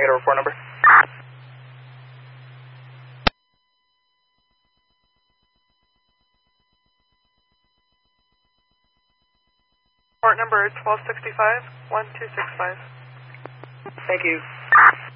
get a report number? Report number 1265-1265. Thank you.